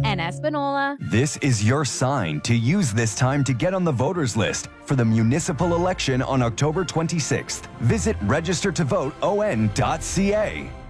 and Espanola. This is your sign to use this time to get on the voters list for the municipal election on October 26th. Visit registertovoteon.ca.